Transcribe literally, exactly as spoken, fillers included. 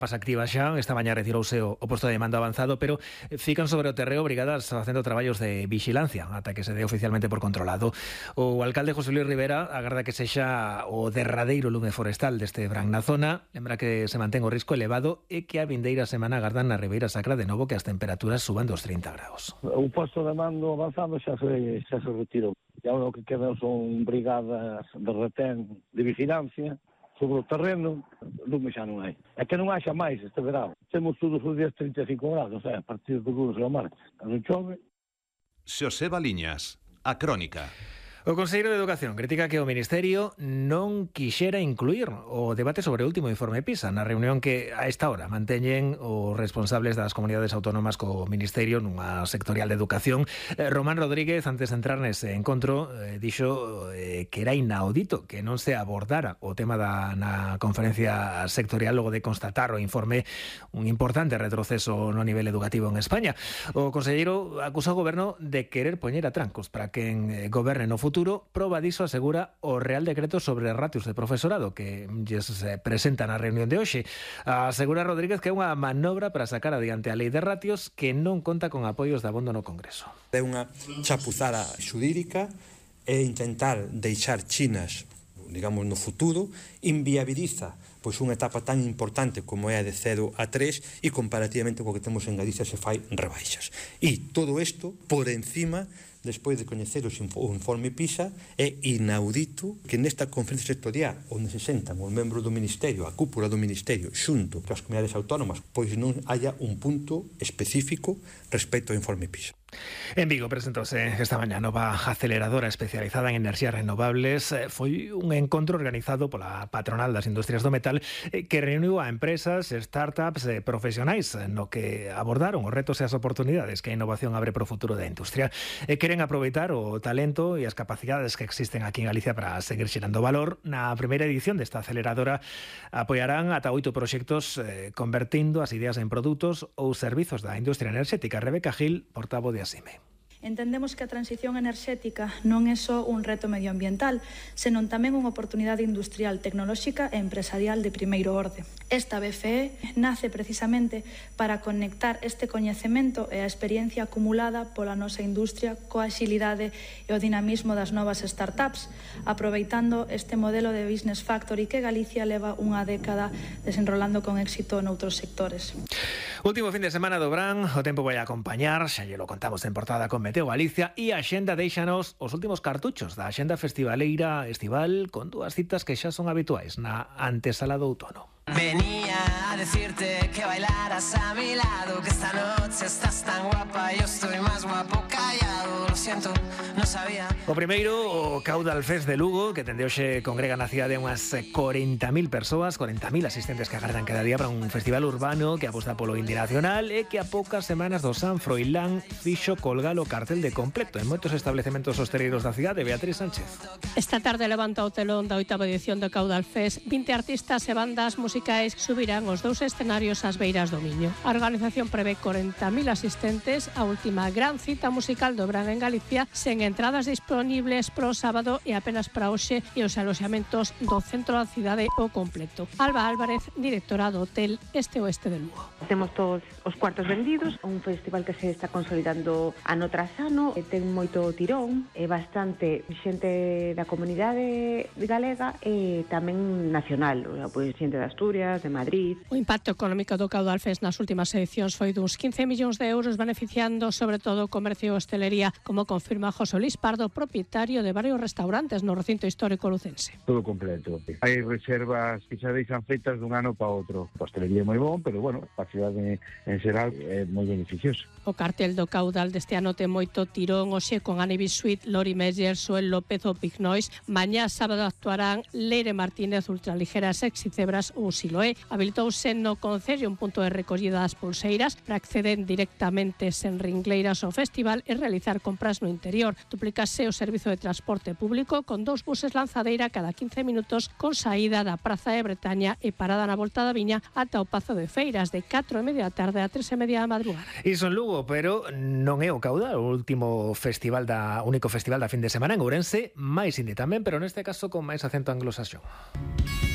Pas activa xa, esta mañá retirouse o, o posto de mando avanzado, pero fican sobre o terreo brigadas facendo traballos de vixilancia ata que se dé oficialmente por controlado. O alcalde José Luis Rivera agarda que sexa o derradeiro lume forestal deste verán na zona, lembra que se mantén o risco elevado e que a vindeira semana agardan na Ribeira Sacra de novo que as temperaturas suban dos trinta graus. O posto de mando avanzado xa se, xa se retirou. E agora o que quedan son brigadas de retén de vigilancia sobre o terreno, lume xa non hai. É que non haxa máis este verão. Temos todos os días trinta e cinco grados, é, a partir do lunes ao martes. Cando chove... Xosé Baliñas, a Crónica. O Conselleiro de Educación critica que o Ministerio non quixera incluir o debate sobre o último informe PISA na reunión que a esta hora manteñen os responsables das comunidades autónomas co Ministerio nunha sectorial de educación. Eh, Román Rodríguez, antes de entrar nese encontro, eh, dixo eh, que era inaudito que non se abordara o tema da na conferencia sectorial logo de constatar o informe un importante retroceso no nivel educativo en España. O conselleiro acusa o goberno de querer poñer a trancos para que eh, goberne no futuro. Proba diso asegura o Real Decreto sobre ratios de profesorado que lles presenta na reunión de hoxe. Asegura Rodríguez que é unha manobra para sacar adiante a lei de ratios que non conta con apoios de abondo no Congreso. É unha chapuzada xurídica e intentar deixar chinas, digamos, no futuro, inviabiliza pois unha etapa tan importante como é a de cero a tres e comparativamente co que temos en Galicia se fai rebaixas. E todo isto por encima, despois de coñecer o informe PISA, é inaudito que nesta conferencia sectorial onde se sentan os membros do Ministerio, a cúpula do Ministerio, xunto coas comunidades autónomas, pois non haya un punto específico respecto ao informe PISA. En Vigo presentouse esta mañá nova aceleradora especializada en enerxías renovables. Foi un encontro organizado pola patronal das industrias do metal que reuniu a empresas, startups e profesionais no que abordaron os retos e as oportunidades que a innovación abre pro futuro da industria. E queren aproveitar o talento e as capacidades que existen aquí en Galicia para seguir xerando valor. Na primeira edición desta aceleradora apoiarán ata oito proxectos eh, convertindo as ideas en produtos ou servizos da industria enerxética. Rebeca Gil, portavoz de Asime. Entendemos que a transición enerxética non é só un reto medioambiental, senón tamén unha oportunidade industrial, tecnolóxica e empresarial de primeiro orde. Esta B F E nace precisamente para conectar este coñecemento e a experiencia acumulada pola nosa industria coa axilidade e o dinamismo das novas startups, aproveitando este modelo de business factory que Galicia leva unha década desenrolando con éxito noutros sectores. Último fin de semana do verán, o tempo vai a acompañar, xa lle lo contamos en portada con Meteo Galicia, e a xenda deixanos os últimos cartuchos da xenda festivaleira estival con dúas citas que xa son habituais na antesala do outono. Venía a decirte que bailaras a mi lado, que esta noche estás tan guapa, yo estoy más guapo callado, lo siento, no sabía. O primeiro, o Caudal Fest de Lugo, que tende hoxe congrega na cidade unhas corenta mil persoas, corenta mil asistentes que agardan cada día para un festival urbano que aposta polo indie nacional e que a poucas semanas do San Froilán fixo colgar o cartel de completo en moitos establecementos hosteleiros da cidade. Beatriz Sánchez. Esta tarde levanta o telón da oitava edición do Caudal Fest. vinte artistas e bandas musicais subirán os dous escenarios ás beiras do Miño. A organización prevé corenta mil asistentes, a última gran cita musical do verán en Galicia, sen entradas disponibles pro sábado e apenas para hoxe e os aloxamentos do centro da cidade o completo. Alba Álvarez, directora do Hotel Este Oeste de Lugo. Temos todos os cuartos vendidos, un festival que se está consolidando ano tras ano, e ten moito tirón, é bastante xente da comunidade galega e tamén nacional, o sea, pois xente de Asturias, de Madrid. O impacto económico do Caudal Fest nas últimas edicións foi duns quince millóns de euros, beneficiando sobre todo o comercio e hostelería, como confirma José Luis Pardo, propietario de varios restaurantes no recinto histórico lucense. Todo completo. Hai reservas que xa deixan feitas dun ano para outro. A hostelería é moi bon, pero bueno, a cidade en xeral é moi beneficioso. O cartel do Caudal deste ano ten moito tirón, hoxe con Anibi Suite, Lori Meyer, Soel López ou Big Noise. Mañá sábado actuarán Leire Martínez, Ultraligeras, Sexy Cebras ou Siloé. Habilitouse no Concello un punto de recollida das pulseiras para acceder directamente sen ringleiras ao festival e realizar compras no interior. Duplicase o servizo de transporte público con dous buses lanzadeira cada quince minutos con saída da Praza de Bretaña e parada na Volta da Viña ata o Pazo de Feiras de catro e media da tarde a tres e media da madrugada. Iso en Lugo, pero non é o Caudal, o último festival da único festival da fin de semana en Ourense, máis indie tamén, pero neste caso con máis acento anglosaxón.